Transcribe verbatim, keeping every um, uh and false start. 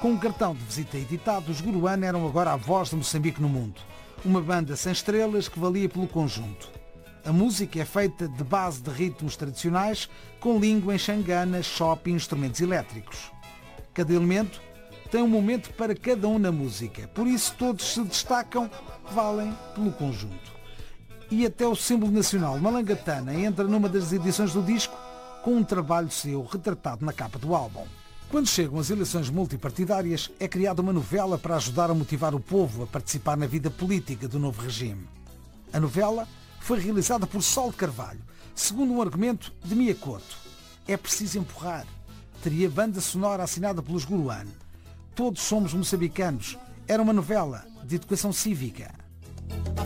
Com um cartão de visita editado, os Guruan eram agora a voz de Moçambique no mundo. Uma banda sem estrelas que valia pelo conjunto. A música é feita de base de ritmos tradicionais, com língua em xangana, chope e instrumentos elétricos. Cada elemento tem um momento para cada um na música, por isso todos se destacam, valem pelo conjunto. E até o símbolo nacional, Malangatana, entra numa das edições do disco com um trabalho seu retratado na capa do álbum. Quando chegam as eleições multipartidárias, é criada uma novela para ajudar a motivar o povo a participar na vida política do novo regime. A novela foi realizada por Sol de Carvalho, segundo um argumento de Mia Couto. É preciso empurrar. Teria banda sonora assinada pelos Guruan. Todos somos moçambicanos. Era uma novela de educação cívica.